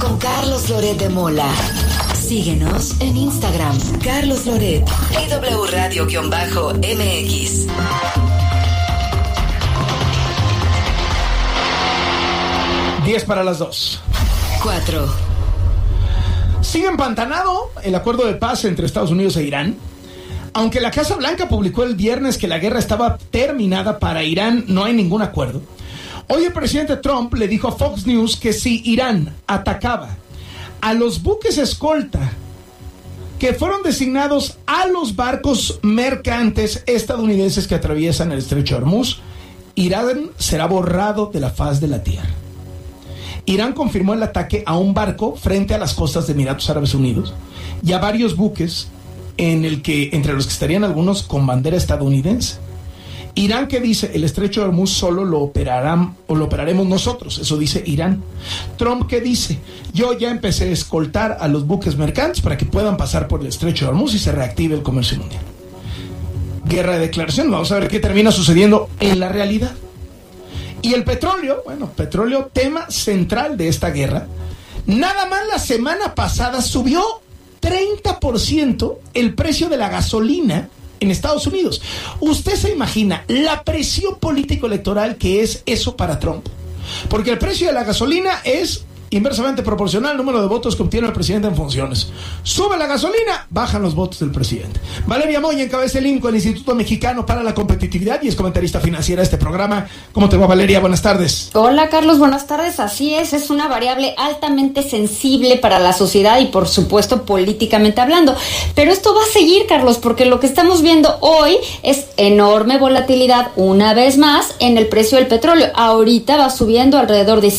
con Carlos Loret de Mola. Síguenos en Instagram, Carlos Loret, W Radio-MX. Diez para las 2. 4. Sigue empantanado el acuerdo de paz entre Estados Unidos e Irán. Aunque la Casa Blanca publicó el viernes que la guerra estaba terminada, para Irán no hay ningún acuerdo. Hoy el presidente Trump le dijo a Fox News que si Irán atacaba a los buques escolta que fueron designados a los barcos mercantes estadounidenses que atraviesan el estrecho de Hormuz, Irán será borrado de la faz de la tierra. Irán confirmó el ataque a un barco frente a las costas de Emiratos Árabes Unidos y a varios buques entre los que estarían algunos con bandera estadounidense. Irán, que dice, el estrecho de Hormuz solo lo operaremos nosotros, eso dice Irán. Trump, que dice, yo ya empecé a escoltar a los buques mercantes para que puedan pasar por el estrecho de Hormuz y se reactive el comercio mundial. Guerra de declaración, vamos a ver qué termina sucediendo en la realidad. Y el petróleo, petróleo, tema central de esta guerra. Nada más la semana pasada subió 30% el precio de la gasolina en Estados Unidos. Usted se imagina la presión político-electoral que es eso para Trump. Porque el precio de la gasolina es inversamente proporcional al número de votos que obtiene el presidente en funciones. Sube la gasolina, bajan los votos del presidente. Valeria Moya encabeza el INCO, el Instituto Mexicano para la Competitividad, y es comentarista financiera de este programa. ¿Cómo te va, Valeria? Buenas tardes. Hola, Carlos, buenas tardes. Así es una variable altamente sensible para la sociedad y, por supuesto, políticamente hablando. Pero esto va a seguir, Carlos, porque lo que estamos viendo hoy es enorme volatilidad, una vez más, en el precio del petróleo. Ahorita va subiendo alrededor de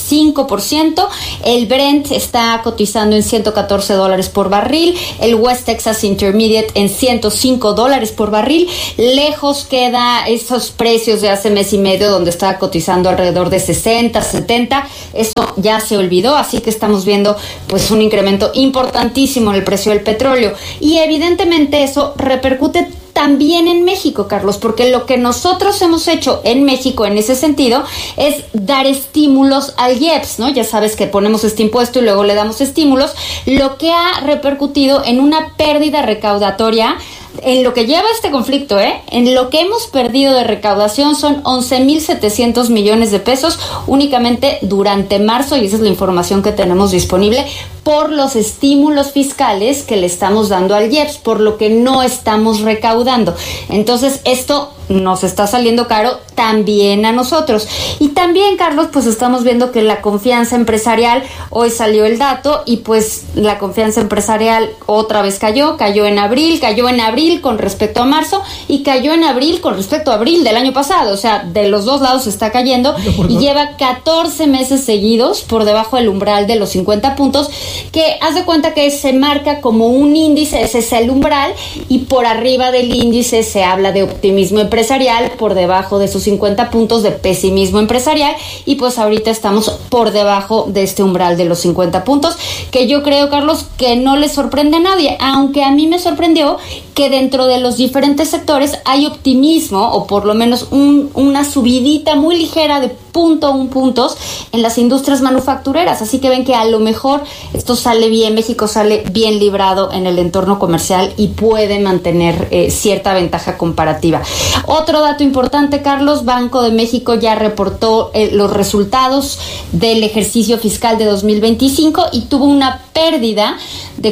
5%. El Brent está cotizando en $114 por barril, el West Texas Intermediate en $105 por barril. Lejos queda esos precios de hace mes y medio donde estaba cotizando alrededor de 60, 70. Eso ya se olvidó, así que estamos viendo pues un incremento importantísimo en el precio del petróleo. Y evidentemente eso repercute también en México, Carlos, porque lo que nosotros hemos hecho en México en ese sentido es dar estímulos al IEPS, ¿no? Ya sabes que ponemos este impuesto y luego le damos estímulos, lo que ha repercutido en una pérdida recaudatoria. En lo que lleva este conflicto, en lo que hemos perdido de recaudación son 11,700 millones de pesos únicamente durante marzo, y esa es la información que tenemos disponible, por los estímulos fiscales que le estamos dando al IEPS, por lo que no estamos recaudando. Entonces, esto nos está saliendo caro también a nosotros. Y también, Carlos, pues estamos viendo que la confianza empresarial, hoy salió el dato, y pues la confianza empresarial otra vez cayó en abril con respecto a marzo, y cayó en abril con respecto a abril del año pasado. O sea, de los dos lados está cayendo, y lleva 14 meses seguidos por debajo del umbral de los 50 puntos, que haz de cuenta que se marca como un índice, ese es el umbral, y por arriba del índice se habla de optimismo empresarial, por debajo de esos 50 puntos de pesimismo empresarial, y pues ahorita estamos por debajo de este umbral de los 50 puntos, que yo creo, Carlos, que no le sorprende a nadie, aunque a mí me sorprendió que dentro de los diferentes sectores hay optimismo, o por lo menos una subidita muy ligera de 0.1 puntos en las industrias manufactureras, así que ven que a lo mejor esto sale bien, México sale bien librado en el entorno comercial y puede mantener cierta ventaja comparativa. Otro dato importante, Carlos, Banco de México ya reportó los resultados del ejercicio fiscal de 2025 y tuvo una pérdida de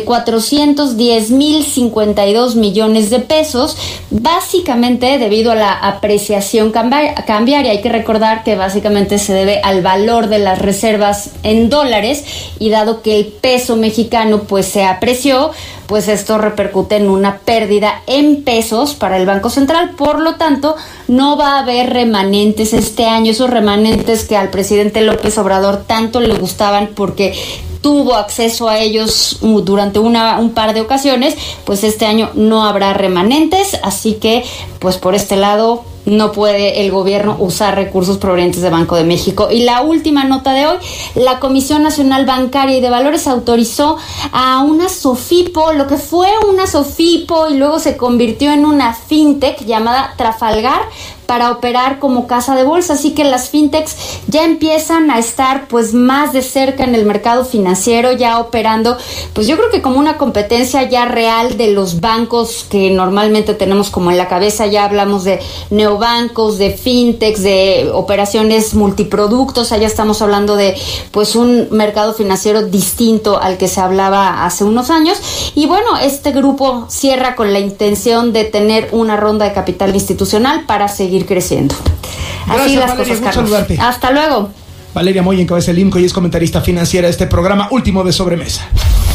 410,052 millones de pesos, básicamente debido a la apreciación cambiaria. Hay que recordar que básicamente se debe al valor de las reservas en dólares, y dado que el peso mexicano pues se apreció, pues esto repercute en una pérdida en pesos para el Banco Central. Por lo tanto, no va a haber remanentes este año, esos remanentes que al presidente López Obrador tanto le gustaban porque tuvo acceso a ellos durante un par de ocasiones. Pues este año no habrá remanentes, así que pues por este lado no puede el gobierno usar recursos provenientes de Banco de México. Y la última nota de hoy, la Comisión Nacional Bancaria y de Valores autorizó a una SOFIPO, lo que fue una SOFIPO y luego se convirtió en una fintech llamada Trafalgar, para operar como casa de bolsa, así que las fintechs ya empiezan a estar pues más de cerca en el mercado financiero, ya operando, pues yo creo que como una competencia ya real de los bancos que normalmente tenemos como en la cabeza. Ya hablamos de neobancos, de fintechs, de operaciones multiproductos, allá estamos hablando de pues un mercado financiero distinto al que se hablaba hace unos años. Y bueno, este grupo cierra con la intención de tener una ronda de capital institucional para seguir creciendo. Gracias, así las Valeria, cosas, Carlos. saludarte. Hasta luego. Valeria Moya encabeza el IMCO y es comentarista financiera de este programa último de Sobremesa.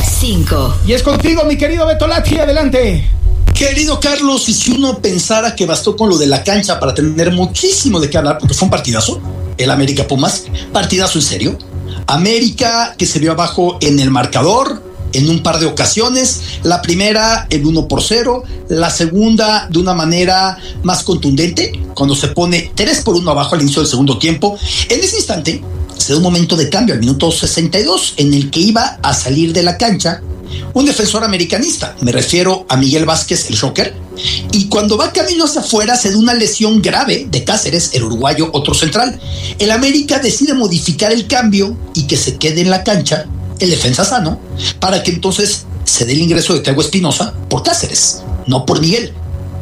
5. Y es contigo, mi querido Beto Lati, adelante. Querido Carlos, y si uno pensara que bastó con lo de la cancha para tener muchísimo de qué hablar, porque fue un partidazo, el América Pumas, partidazo en serio. América que se vio abajo en el marcador en un par de ocasiones, la primera el 1-0, la segunda de una manera más contundente, cuando se pone 3-1 abajo al inicio del segundo tiempo. En ese instante se da un momento de cambio al minuto 62 en el que iba a salir de la cancha un defensor americanista, me refiero a Miguel Vázquez, el Shocker, y cuando va camino hacia afuera se da una lesión grave de Cáceres, el uruguayo, otro central. El América decide modificar el cambio y que se quede en la cancha el defensa sano, para que entonces se dé el ingreso de Thiago Espinosa por Cáceres, no por Miguel.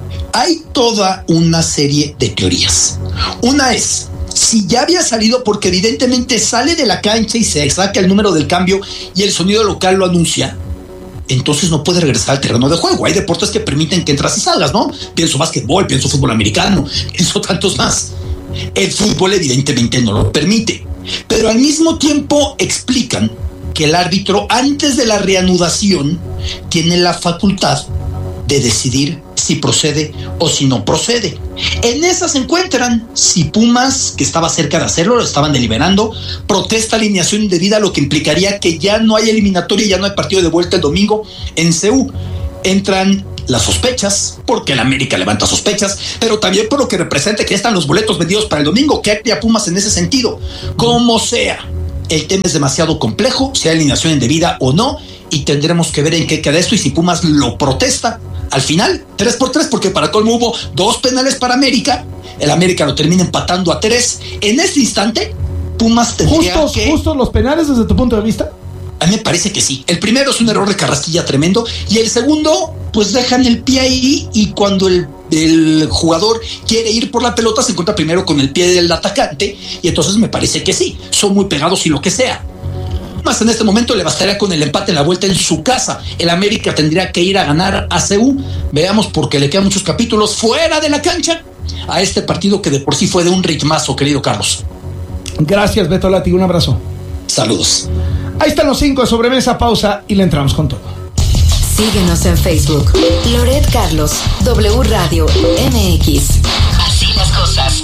Hay toda una serie de teorías. Una es, si ya había salido, porque evidentemente sale de la cancha y se saca el número del cambio y el sonido local lo anuncia, entonces no puede regresar al terreno de juego. Hay deportes que permiten que entras y salgas, ¿no? Pienso básquetbol, pienso fútbol americano, pienso tantos más. El fútbol evidentemente no lo permite, pero al mismo tiempo explican que el árbitro antes de la reanudación tiene la facultad de decidir si procede o si no procede. En esas se encuentran si Pumas, que estaba cerca de hacerlo, lo estaban deliberando, protesta alineación indebida, lo que implicaría que ya no hay eliminatoria, ya no hay partido de vuelta el domingo en CU. Entran las sospechas, porque el América levanta sospechas, pero también por lo que representa que ya están los boletos vendidos para el domingo, que hay a Pumas en ese sentido. Como sea, el tema es demasiado complejo, si hay alineación indebida o no, y tendremos que ver en qué queda esto y si Pumas lo protesta. Al final, 3-3, porque para colmo hubo 2 penales para América, el América lo termina empatando a 3. En este instante, Pumas tendría ¿Justos los penales desde tu punto de vista? A mí me parece que sí. El primero es un error de Carrasquilla tremendo, y el segundo, pues dejan el pie ahí, y cuando el jugador quiere ir por la pelota, se encuentra primero con el pie del atacante, y entonces me parece que sí, son muy pegados y lo que sea. Más en este momento le bastaría con el empate en la vuelta en su casa. El América tendría que ir a ganar a CU. Veamos, porque le quedan muchos capítulos fuera de la cancha a este partido que de por sí fue de un ritmazo, querido Carlos. Gracias, Beto Lati, un abrazo. Saludos. Ahí están los 5 de Sobremesa, pausa y le entramos con todo. Síguenos en Facebook. Loret Carlos, W Radio MX. Así las cosas.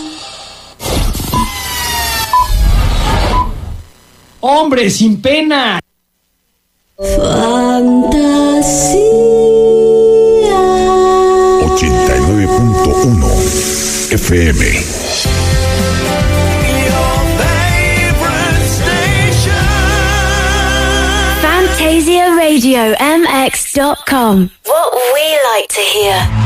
¡Hombre, sin pena! Fantasía. 89.1 FM. FantasiaRadioMX.com. What we like to hear.